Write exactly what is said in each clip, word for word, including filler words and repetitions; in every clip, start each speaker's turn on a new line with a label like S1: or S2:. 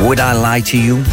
S1: Would I Lie to You?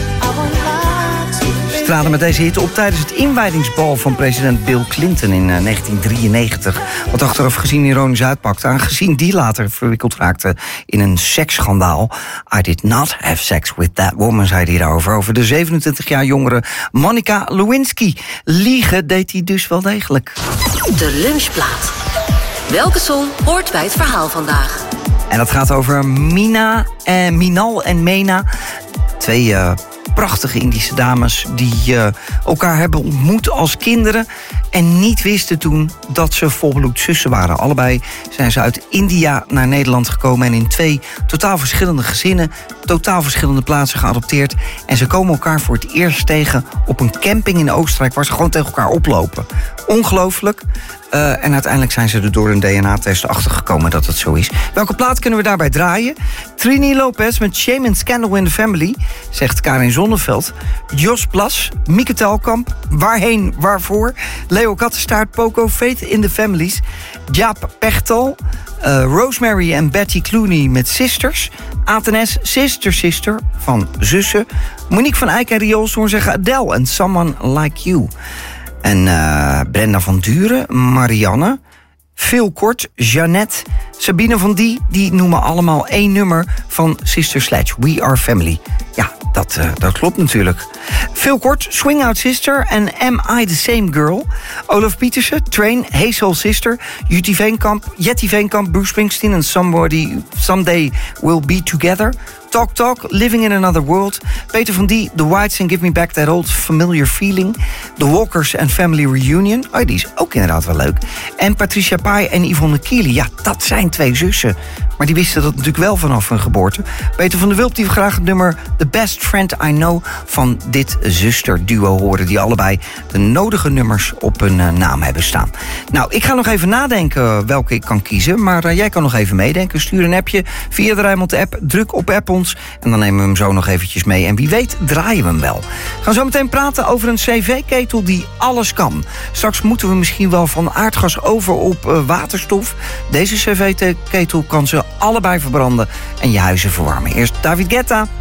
S1: Ze traden met deze hit op tijdens het inwijdingsbal van president Bill Clinton in uh, negentien drieënnegentig. Wat achteraf gezien ironisch uitpakte, aangezien die later verwikkeld raakte in een seksschandaal. I did not have sex with that woman, zei hij daarover. Over de zevenentwintig jaar jongere Monica Lewinsky. Liegen deed hij dus wel degelijk.
S2: De lunchplaat. Welke song hoort bij het verhaal vandaag?
S1: En dat gaat over Mina, eh, Minal en Mena. Twee uh, prachtige Indische dames die uh, elkaar hebben ontmoet als kinderen en niet wisten toen dat ze volbloed zussen waren. Allebei zijn ze uit India naar Nederland gekomen en in twee totaal verschillende gezinnen, totaal verschillende plaatsen geadopteerd. En ze komen elkaar voor het eerst tegen op een camping in Oostenrijk waar ze gewoon tegen elkaar oplopen. Ongelooflijk. Uh, en uiteindelijk zijn ze er door een D N A-test achtergekomen dat het zo is. Welke plaat kunnen we daarbij draaien? Trini Lopez met Shame and Scandal in the Family, zegt Karin Zonneveld. Jos Plas, Mieke Telkamp, Waarheen, Waarvoor? Leo Kattenstaart, Poco, Faith in the Families. Jaap Pechtel, uh, Rosemary en Betty Clooney met Sisters. A T N S, Sister Sister van Zussen. Monique van Eyck en Rioolshoorn zeggen Adele en Someone Like You. En uh, Brenda van Duren, Marianne, Veel Kort, Jeannette, Sabine van Die... die noemen allemaal één nummer van Sister Sledge, We Are Family. Ja, dat, uh, dat klopt natuurlijk. Veel Kort, Swing Out Sister en Am I The Same Girl? Olaf Pietersen, Train, Hey Soul Sister, Jutty Veenkamp, Jetty Veenkamp, Bruce Springsteen en Somebody Someday We'll Be Together. Talk Talk, Living in Another World. Peter van Die, The Whites and Give Me Back That Old Familiar Feeling. The Walkers and Family Reunion. Oh, die is ook inderdaad wel leuk. En Patricia Pai en Yvonne Kiely. Ja, dat zijn twee zussen. Maar die wisten dat natuurlijk wel vanaf hun geboorte. Peter van der Wulp die wil graag het nummer The Best Friend I Know van dit zusterduo horen. Die allebei de nodige nummers op hun uh, naam hebben staan. Nou, ik ga nog even nadenken welke ik kan kiezen. Maar uh, jij kan nog even meedenken. Stuur een appje via de Rijnmond app. Druk op app ons. En dan nemen we hem zo nog eventjes mee. En wie weet draaien we hem wel. We gaan zo meteen praten over een cv-ketel die alles kan. Straks moeten we misschien wel van aardgas over op uh, waterstof. Deze cv-ketel kan ze allebei verbranden en je huizen verwarmen. Eerst David Guetta.